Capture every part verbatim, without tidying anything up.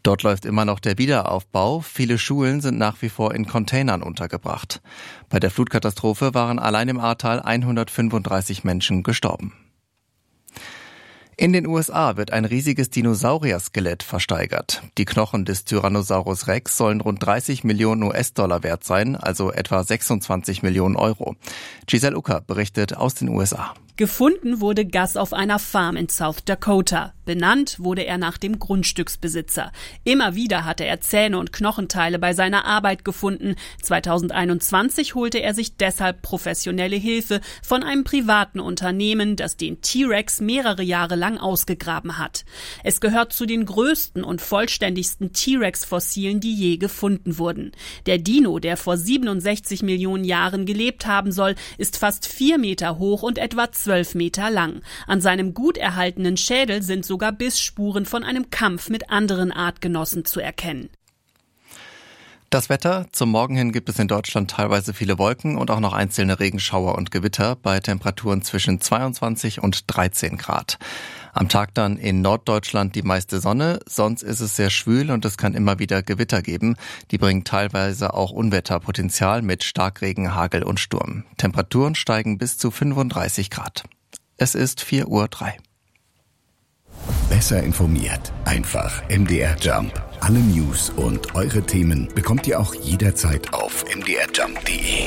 Dort läuft immer noch der Wiederaufbau. Viele Schulen sind nach wie vor in Containern untergebracht. Bei der Flutkatastrophe waren allein im Ahrtal hundertfünfunddreißig Menschen gestorben. In den U S A wird ein riesiges Dinosaurier-Skelett versteigert. Die Knochen des Tyrannosaurus Rex sollen rund dreißig Millionen U S-Dollar wert sein, also etwa sechsundzwanzig Millionen Euro. Giselle Ucker berichtet aus den U S A. Gefunden wurde Gus auf einer Farm in South Dakota. Benannt wurde er nach dem Grundstücksbesitzer. Immer wieder hatte er Zähne und Knochenteile bei seiner Arbeit gefunden. zweitausendeinundzwanzig holte er sich deshalb professionelle Hilfe von einem privaten Unternehmen, das den T-Rex mehrere Jahre lang ausgegraben hat. Es gehört zu den größten und vollständigsten T-Rex-Fossilen, die je gefunden wurden. Der Dino, der vor siebenundsechzig Millionen Jahren gelebt haben soll, ist fast vier Meter hoch und etwa zwölf Meter lang. An seinem gut erhaltenen Schädel sind sogar Bissspuren von einem Kampf mit anderen Artgenossen zu erkennen. Das Wetter: Zum Morgen hin gibt es in Deutschland teilweise viele Wolken und auch noch einzelne Regenschauer und Gewitter bei Temperaturen zwischen zweiundzwanzig und dreizehn Grad. Am Tag dann in Norddeutschland die meiste Sonne, sonst ist es sehr schwül und es kann immer wieder Gewitter geben. Die bringen teilweise auch Unwetterpotenzial mit Starkregen, Hagel und Sturm. Temperaturen steigen bis zu fünfunddreißig Grad. Es ist vier Uhr drei. Besser informiert. Einfach M D R Jump. Alle News und eure Themen bekommt ihr auch jederzeit auf m d r jump punkt d e.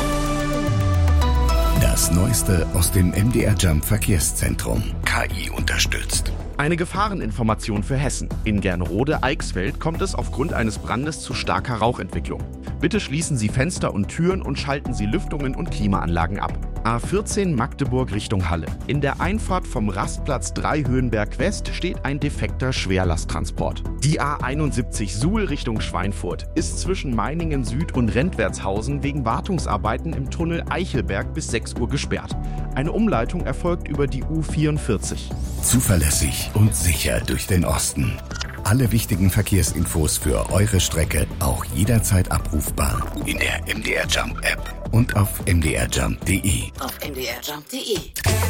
Das Neueste aus dem M D R Jump Verkehrszentrum. K I unterstützt. Eine Gefahreninformation für Hessen. In Gernrode-Eichsfeld kommt es aufgrund eines Brandes zu starker Rauchentwicklung. Bitte schließen Sie Fenster und Türen und schalten Sie Lüftungen und Klimaanlagen ab. A vierzehn Magdeburg Richtung Halle. In der Einfahrt vom Rastplatz drei Höhenberg West steht ein defekter Schwerlasttransport. Die A einundsiebzig Suhl Richtung Schweinfurt ist zwischen Meiningen Süd und Rentwertshausen wegen Wartungsarbeiten im Tunnel Eichelberg bis sechs Uhr gesperrt. Eine Umleitung erfolgt über die U vierundvierzig. Zuverlässig und sicher durch den Osten. Alle wichtigen Verkehrsinfos für eure Strecke auch jederzeit abrufbar in der M D R Jump App und auf m d r jump punkt d e. Auf m d r jump punkt d e.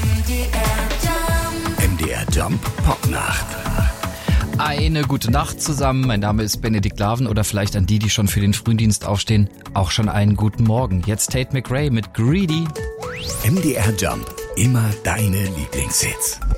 M D R Jump Popnacht. Eine gute Nacht zusammen. Mein Name ist Benedikt Laven oder vielleicht an die, die schon für den Frühdienst aufstehen, auch schon einen guten Morgen. Jetzt Tate McRae mit Greedy. M D R Jump. Immer deine Lieblingshits.